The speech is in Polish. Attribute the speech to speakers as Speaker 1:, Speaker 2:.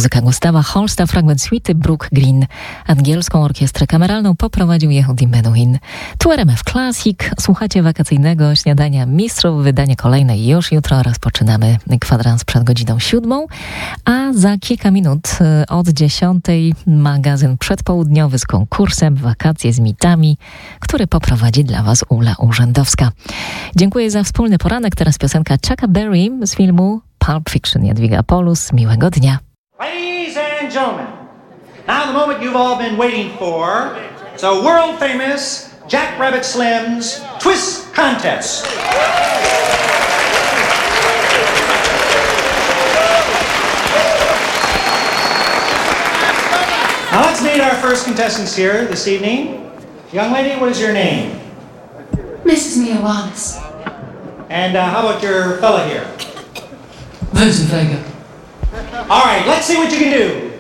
Speaker 1: muzyka Gustawa Holsta, fragment suity Brook Green. Angielską orkiestrę kameralną poprowadził Yehudi Menuhin. Tu RMF Classic. Słuchacie wakacyjnego śniadania mistrzów. Wydanie kolejne już jutro. Rozpoczynamy kwadrans przed godziną 7, a za kilka minut od 10 magazyn przedpołudniowy z konkursem Wakacje z mitami, który poprowadzi dla Was Ula Urzędowska. Dziękuję za wspólny poranek. Teraz piosenka Chucka Berry z filmu Pulp Fiction. Jadwiga Polus. Miłego dnia.
Speaker 2: Ladies and gentlemen, now the moment you've all been waiting for. It's a world famous Jack Rabbit Slim's Twist Contest. Now let's meet our first contestants here this evening. Young lady, what is your name?
Speaker 3: Mrs. Mia Wallace.
Speaker 2: And how about your fella here?
Speaker 3: Vincent Vega.
Speaker 2: All right, let's see what you can do.